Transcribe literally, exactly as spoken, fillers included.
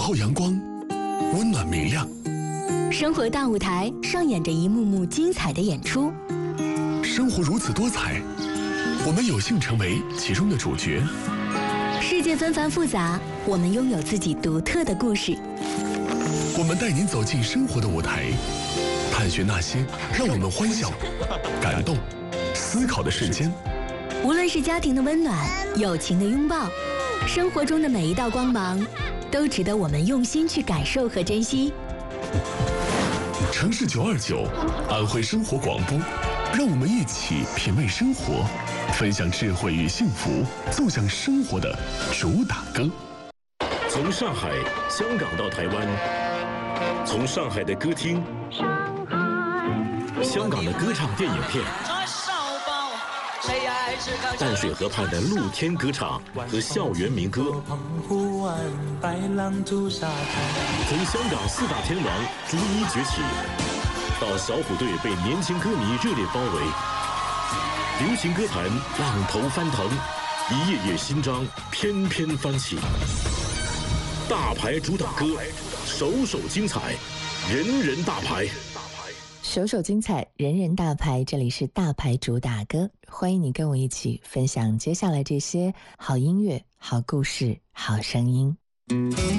后阳光，温暖明亮。 生活大舞台上演着一幕幕精彩的演出。 生活如此多彩，我们有幸成为其中的主角。 世界纷繁复杂，我们拥有自己独特的故事。 我们带您走进生活的舞台，探寻那些让我们欢笑、感动、思考的瞬间。 无论是家庭的温暖、友情的拥抱，生活中的每一道光芒，都值得我们用心去感受和珍惜。 城市九二九，安徽生活广播，让我们一起品味生活，分享智慧与幸福，奏响生活的主打歌。 从上海、香港到台湾，从上海的歌厅、香港的歌唱电影片，淡水河畔的露天歌唱和校园民歌，从香港四大天王逐一崛起，到小虎队被年轻歌迷热烈包围，流行歌坛浪头翻腾，一页页新章翩翩翻起。大牌主打歌，首首精彩，人人大牌。 首首精彩，人人大牌，这里是大牌主打歌，欢迎你跟我一起分享接下来这些好音乐、好故事、好声音。